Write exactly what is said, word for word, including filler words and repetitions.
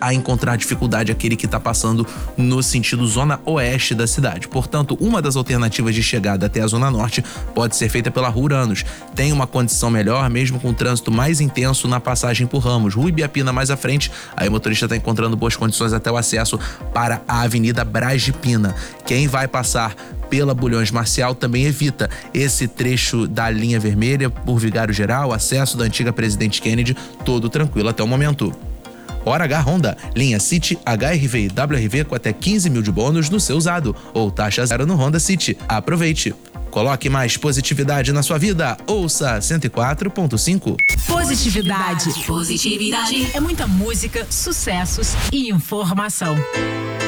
a encontrar dificuldade aquele que está passando no sentido zona oeste da cidade. Portanto, uma das alternativas de chegada até a zona norte pode ser feita pela Rua Uranus. Tem uma condição melhor, mesmo com o trânsito mais intenso na passagem por Ramos. Rua Ibiapina mais à frente, aí o motorista está encontrando boas condições até o acesso para a Avenida Braz de Pina. Quem vai passar pela Bulhões Marcial também evita esse trecho da linha vermelha por Vigário Geral, acesso da antiga Presidente Kennedy, todo tranquilo até o momento. Hora H Honda, linha City, H R V e W R V com até quinze mil de bônus no seu usado, ou taxa zero no Honda City. Aproveite! Coloque mais positividade na sua vida. Ouça cento e quatro ponto cinco. Positividade. Positividade. É muita música, sucessos e informação.